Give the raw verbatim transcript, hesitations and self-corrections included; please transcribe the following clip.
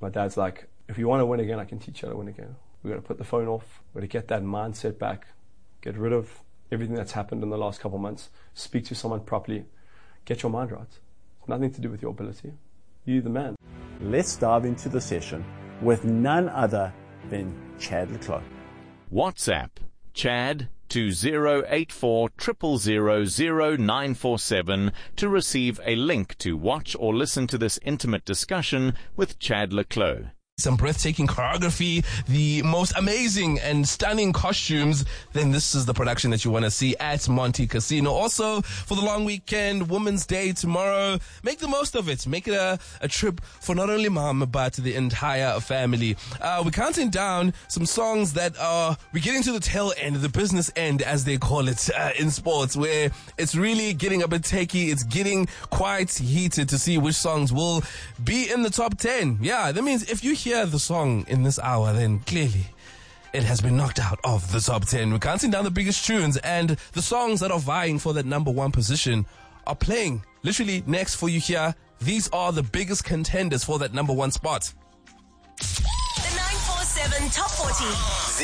My dad's like, if you want to win again, I can teach you how to win again. We've got to put the phone off. We've got to get that mindset back. Get rid of everything that's happened in the last couple of months. Speak to someone properly. Get your mind right. It's nothing to do with your ability. You're the man. Let's dive into the session with none other than Chad le Clos. WhatsApp Chad to zero eight four zero zero zero zero nine four seven to receive a link to watch or listen to this intimate discussion with Chad le Clos. Some breathtaking choreography, the most amazing and stunning costumes, then this is the production that you want to see at Monte Casino. Also, for the long weekend, Women's Day tomorrow, make the most of it. Make it a, a trip for not only mom, but the entire family. Uh, we're counting down some songs that are, we're getting to the tail end, the business end, as they call it uh, in sports, where it's really getting a bit techy. It's getting quite heated to see which songs will be in the top ten. Yeah, that means if you hear the song in this hour, then clearly it has been knocked out of the top ten. We're counting down the biggest tunes, and the songs that are vying for that number one position are playing literally next for you here. These are the biggest contenders for that number one spot. The nine four seven Top forty.